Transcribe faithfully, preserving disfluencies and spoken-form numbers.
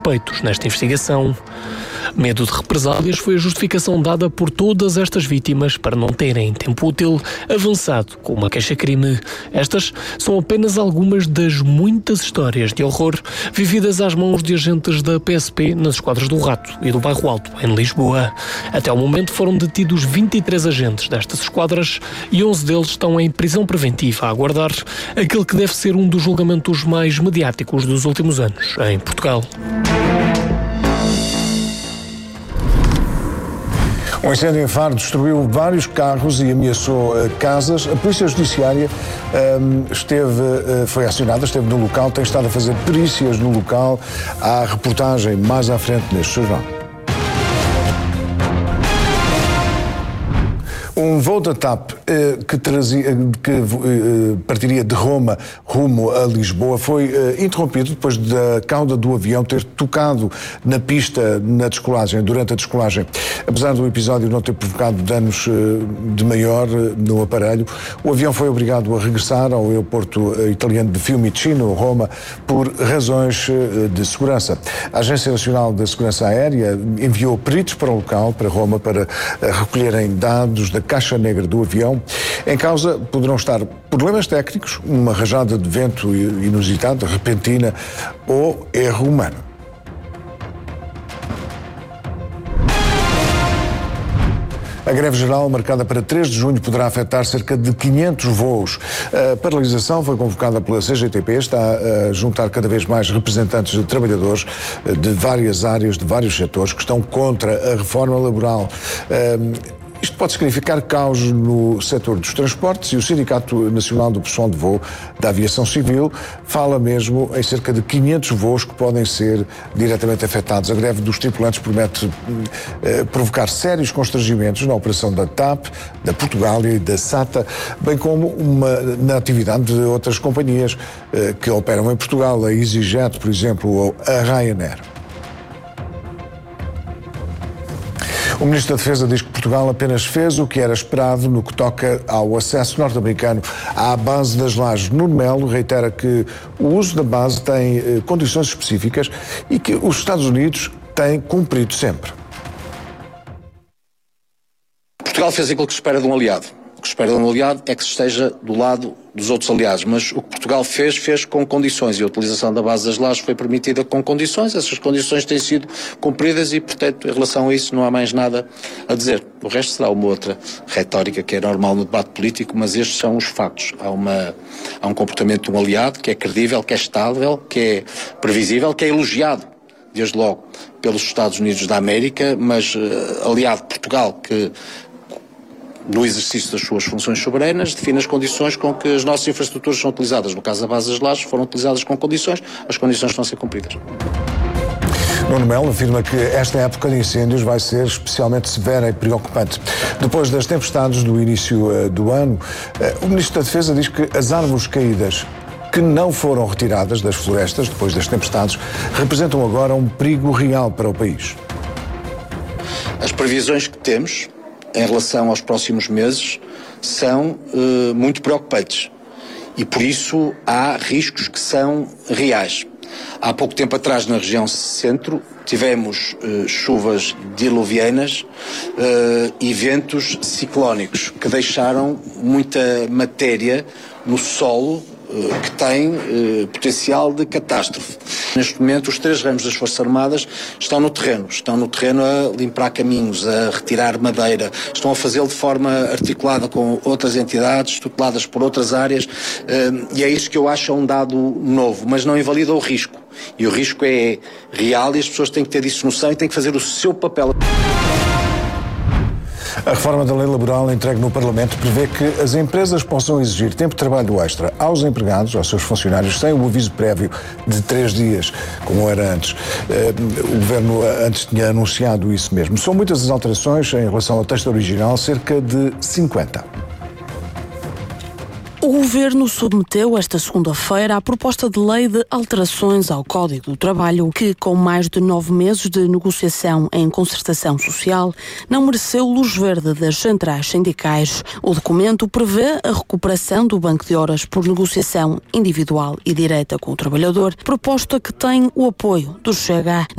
suspeitos nesta investigação. Medo de represálias foi a justificação dada por todas estas vítimas para não terem, em tempo útil, avançado com uma queixa-crime. Estas são apenas algumas das muitas histórias de horror vividas às mãos de agentes da P S P nas esquadras do Rato e do Bairro Alto, em Lisboa. Até ao momento foram detidos vinte e três agentes destas esquadras e onze deles estão em prisão preventiva a aguardar aquele que deve ser um dos julgamentos mais mediáticos dos últimos anos em Portugal. Um incêndio em Faro destruiu vários carros e ameaçou uh, casas. A Polícia Judiciária um, esteve, uh, foi acionada, esteve no local, tem estado a fazer perícias no local. Há reportagem mais à frente neste jornal. Um voo da TAP eh, que, trazia, que eh, partiria de Roma rumo a Lisboa foi eh, interrompido depois da cauda do avião ter tocado na pista na descolagem, durante a descolagem. Apesar do episódio não ter provocado danos eh, de maior eh, no aparelho, o avião foi obrigado a regressar ao aeroporto eh, italiano de Fiumicino, Roma, por razões eh, de segurança. A Agência Nacional de Segurança Aérea enviou peritos para o local, para Roma, para eh, recolherem dados da caixa negra do avião. Em causa poderão estar problemas técnicos, uma rajada de vento inusitada, repentina ou erro humano. A greve geral, marcada para três de junho, poderá afetar cerca de quinhentos voos. A paralisação foi convocada pela C G T P, está a juntar cada vez mais representantes de trabalhadores de várias áreas, de vários setores, que estão contra a reforma laboral. Isto pode significar caos no setor dos transportes e o Sindicato Nacional do Pessoal de Voo da Aviação Civil fala mesmo em cerca de quinhentos voos que podem ser diretamente afetados. A greve dos tripulantes promete eh, provocar sérios constrangimentos na operação da TAP, da Portugália e da SATA, bem como uma, na atividade de outras companhias eh, que operam em Portugal, a EasyJet, por exemplo, ou a Ryanair. O Ministro da Defesa diz que Portugal apenas fez o que era esperado no que toca ao acesso norte-americano à base das Lajes. Nuno Melo reitera que o uso da base tem eh, condições específicas e que os Estados Unidos têm cumprido sempre. Portugal fez aquilo que se espera de um aliado. O que se espera de um aliado é que se esteja do lado dos outros aliados, mas o que Portugal fez, fez com condições e a utilização da base das Lajes foi permitida com condições. Essas condições têm sido cumpridas e, portanto, em relação a isso não há mais nada a dizer. O resto será uma outra retórica que é normal no debate político, mas estes são os factos. Há, uma, há um comportamento de um aliado que é credível, que é estável, que é previsível, que é elogiado, desde logo, pelos Estados Unidos da América, mas uh, aliado de Portugal que no exercício das suas funções soberanas, define as condições com que as nossas infraestruturas são utilizadas. No caso da base das Lajes, foram utilizadas com condições, as condições estão a ser cumpridas. Nuno Melo afirma que esta época de incêndios vai ser especialmente severa e preocupante. Depois das tempestades do início uh, do ano, uh, o Ministro da Defesa diz que as árvores caídas que não foram retiradas das florestas depois das tempestades representam agora um perigo real para o país. As previsões que temos em relação aos próximos meses são uh, muito preocupantes e por isso há riscos que são reais. Há pouco tempo atrás na região centro tivemos uh, chuvas diluvianas uh, e ventos ciclónicos que deixaram muita matéria no solo que tem eh, potencial de catástrofe. Neste momento, os três ramos das Forças Armadas estão no terreno. Estão no terreno a limpar caminhos, a retirar madeira. Estão a fazê-lo de forma articulada com outras entidades, tuteladas por outras áreas. Eh, e é isso que eu acho um dado novo, mas não invalida o risco. E o risco é real e as pessoas têm que ter disso noção e têm que fazer o seu papel. A reforma da lei laboral entregue no Parlamento prevê que as empresas possam exigir tempo de trabalho extra aos empregados, aos seus funcionários, sem o aviso prévio de três dias, como era antes. O Governo antes tinha anunciado isso mesmo. São muitas as alterações em relação ao texto original, cerca de cinquenta. O Governo submeteu esta segunda-feira a proposta de lei de alterações ao Código do Trabalho, que, com mais de nove meses de negociação em concertação social, não mereceu luz verde das centrais sindicais. O documento prevê a recuperação do banco de horas por negociação individual e direta com o trabalhador, proposta que tem o apoio do Chega.